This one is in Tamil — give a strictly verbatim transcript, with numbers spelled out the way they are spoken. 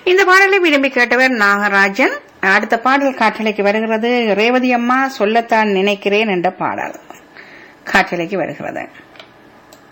இந்த பாடலை விரும்பி கேட்டவர் நாகராஜன். அடுத்த பாடல் காற்றலைக்கு வருகிறது. ரேவதி அம்மா சொல்லத்தான் நினைக்கிறேன் என்ற பாடல் காற்றலைக்கு வருகிறது.